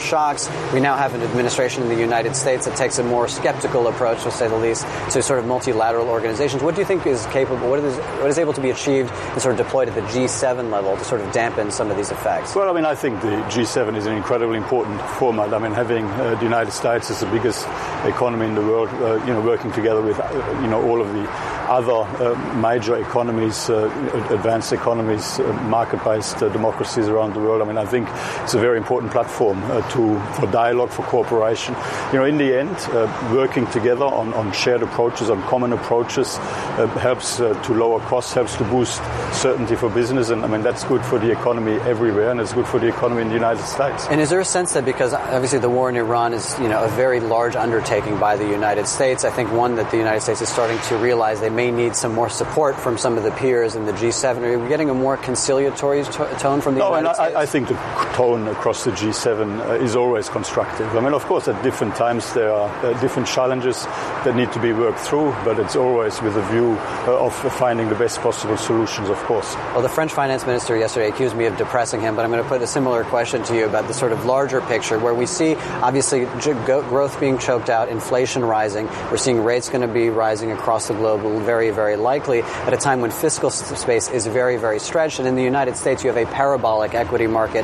shocks. We now have an administration in the United States that takes a more skeptical approach, to say the least, to sort of multilateral organizations. What do you think is capable, what is able to be achieved and sort of deployed at the G7 level to sort of dampen some of these effects? Well, I mean, I think the G7 is an incredibly important format. I mean, having the United States as the biggest economy in the world, working together with, all of the other major economies, advanced economies, market-based democracies around the world. I mean, I think it's a very important platform for dialogue, for cooperation. In the end, working together on shared approaches, on common approaches, helps to lower costs, helps to boost certainty for business. And I mean, that's good for the economy everywhere, and it's good for the economy in the United States. And is there a sense that, because obviously the war in Iran is, a very large undertaking by the United States, I think one that the United States is starting to realize they may need some more support from some of the peers in the G7. Are we getting a more conciliatory tone from the United States? I think the tone across the G7 is always constructive. I mean, of course, at different times there are different challenges that need to be worked through, but it's always with a view of finding the best possible solutions, of course. Well, the French finance minister yesterday accused me of depressing him, but I'm going to put a similar question to you about the sort of larger picture where we see, obviously, growth being choked out, inflation rising. We're seeing rates going to be rising across the globe, very, very likely, at a time when fiscal space is very, very stretched. And in the United States, you have a parabolic equity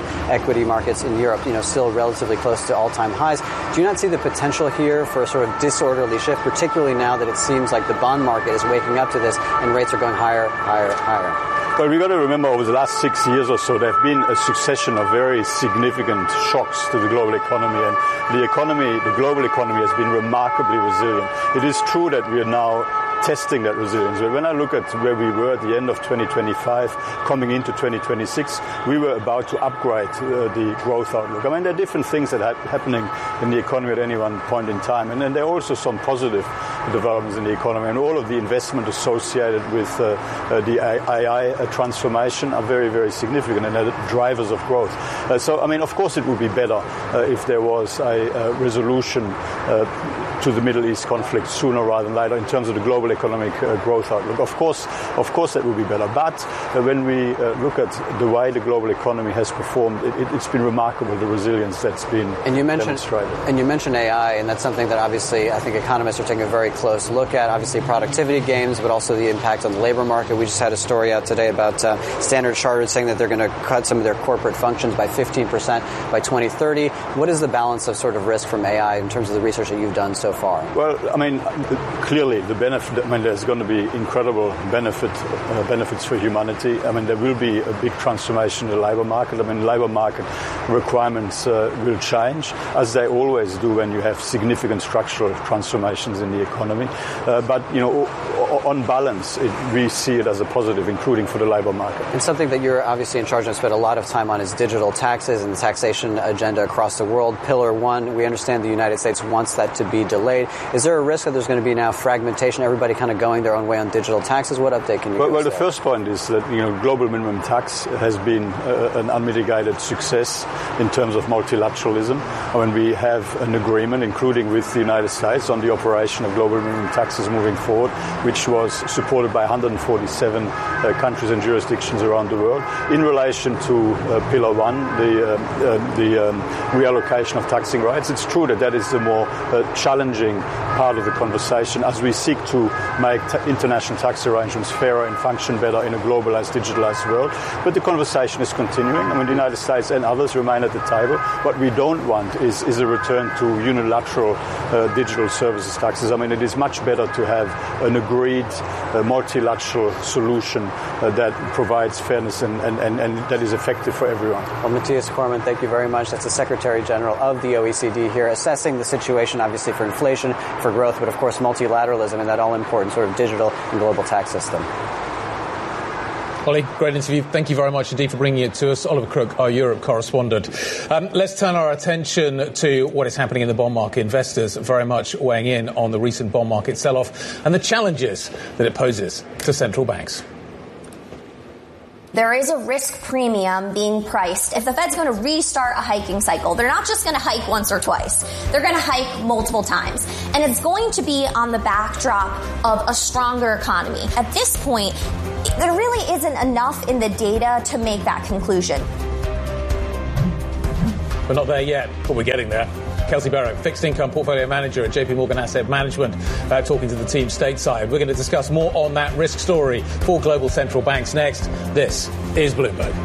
markets in Europe, still relatively close to all-time highs. Do you not see the potential here for a sort of disorderly shift, particularly now that it seems like the bond market is waking up to this and rates are going higher, higher, higher? Well, we've got to remember over the last 6 years or so, there have been a succession of very significant shocks to the global economy. And the global economy has been remarkably resilient. It is true that we are now testing that resilience. But when I look at where we were at the end of 2025, coming into 2026, we were about to upgrade the growth outlook. I mean, there are different things that are happening in the economy at any one point in time. And then there are also some positive developments in the economy. And all of the investment associated with the AI transformation are very, very significant and are drivers of growth. So, I mean, of course it would be better if there was a resolution to the Middle East conflict sooner rather than later in terms of the global economic growth outlook. Of course that would be better. But when we look at the way the global economy has performed, it's been remarkable, the resilience that's been demonstrated. And you mentioned AI, and that's something that obviously I think economists are taking a very close look at. Obviously productivity gains, but also the impact on the labor market. We just had a story out today about Standard Chartered saying that they're going to cut some of their corporate functions by 15% by 2030. What is the balance of sort of risk from AI in terms of the research that you've done so far? Well, I mean, clearly the benefit, there's going to be incredible benefits for humanity. I mean, there will be a big transformation in the labor market. I mean, labor market requirements will change, as they always do when you have significant structural transformations in the economy. But, on balance, we see it as a positive, including for the labor market. And something that you're obviously in charge of, spent a lot of time on, is digital taxes and the taxation agenda across the world. Pillar 1, we understand the United States wants that to be delayed. Is there a risk that there's going to be now fragmentation, everybody kind of going their own way on digital taxes? What update can you give us? Well, the first point is that, global minimum tax has been an unmitigated success in terms of multilateralism. I mean, we have an agreement, including with the United States, on the operation of global minimum taxes moving forward, which was supported by 147 countries and jurisdictions around the world. In relation to Pillar 1, the reallocation of taxing rates, it's true that is the more challenging part of the conversation as we seek to make international tax arrangements fairer and function better in a globalized, digitalized world. But the conversation is continuing. I mean, the United States and others remain at the table. What we don't want is a return to unilateral digital services taxes. I mean, it is much better to have an agreed multilateral solution that provides fairness and that is effective for everyone. Well, Matthias Cormann, thank you very much. That's the Secretary General of the OECD here, assessing the situation, obviously, for inflation, for growth, but of course multilateralism and that all-important sort of digital and global tax system. Ollie, great interview. Thank you very much indeed for bringing it to us. Oliver Crook, our Europe correspondent. Let's turn our attention to what is happening in the bond market. Investors very much weighing in on the recent bond market sell-off and the challenges that it poses to central banks. There is a risk premium being priced. If the Fed's going to restart a hiking cycle, they're not just going to hike once or twice. They're going to hike multiple times. And it's going to be on the backdrop of a stronger economy. At this point, there really isn't enough in the data to make that conclusion. We're not there yet, but we're getting there. Kelsey Barrow, fixed income portfolio manager at JP Morgan Asset Management, talking to the team stateside. We're going to discuss more on that risk story for global central banks next. This is Bloomberg.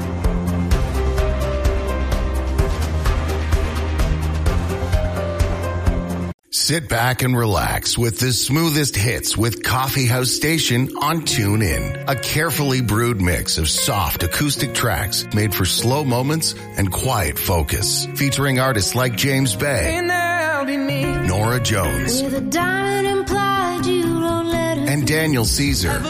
Sit back and relax with the smoothest hits with Coffee House Station on TuneIn. A carefully brewed mix of soft acoustic tracks made for slow moments and quiet focus. Featuring artists like James Bay, Nora Jones, and Daniel Caesar.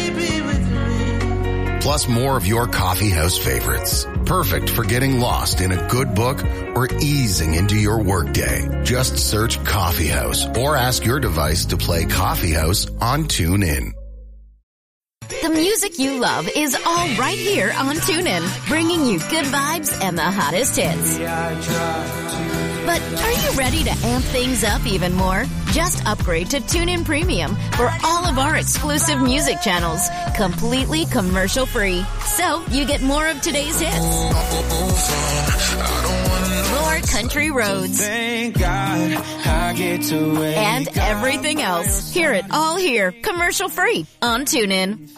Plus more of your coffee house favorites. Perfect for getting lost in a good book or easing into your workday. Just search Coffee House or ask your device to play Coffee House on TuneIn. The music you love is all right here on TuneIn, bringing you good vibes and the hottest hits. But are you ready to amp things up even more? Just upgrade to TuneIn Premium for all of our exclusive music channels, completely commercial-free. So you get more of today's hits, more country roads, thank God I get to wake and everything else. Hear it all here, commercial-free on TuneIn.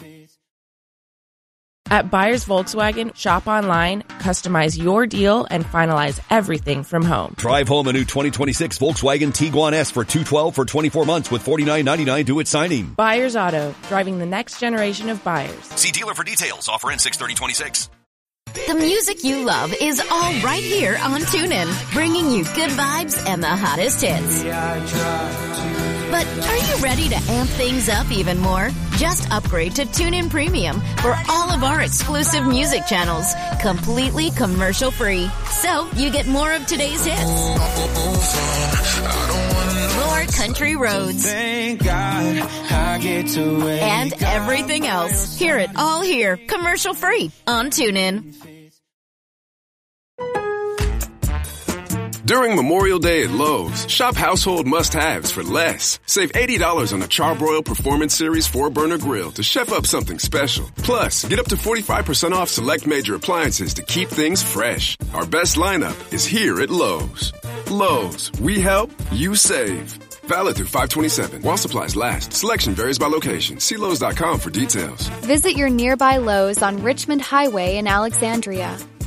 At Buyers Volkswagen, shop online, customize your deal, and finalize everything from home. Drive home a new 2026 Volkswagen Tiguan S for $212 for 24 months with $49.99 due at signing. Buyers Auto, driving the next generation of buyers. See dealer for details. Offer ends 6/30/26. The music you love is all right here on TuneIn, bringing you good vibes and the hottest hits. But are you ready to amp things up even more? Just upgrade to TuneIn Premium for all of our exclusive music channels, completely commercial-free. So you get more of today's hits, more country roads, thank God I get to wake and everything else. Hear it all here, commercial-free on TuneIn. During Memorial Day at Lowe's, shop household must-haves for less. Save $80 on a Charbroil Performance Series 4-burner grill to chef up something special. Plus, get up to 45% off select major appliances to keep things fresh. Our best lineup is here at Lowe's. Lowe's, we help, you save. Valid through 5/27. While supplies last. Selection varies by location. See Lowe's.com for details. Visit your nearby Lowe's on Richmond Highway in Alexandria.